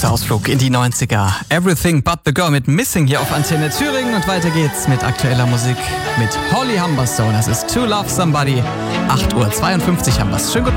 Kurzer Ausflug in die 90er. Everything But The Girl mit Missing hier auf Antenne Thüringen. Und weiter geht's mit aktueller Musik mit Holly Humberstone. Das ist To Love Somebody. 8:52 Uhr haben wir's. Schönen guten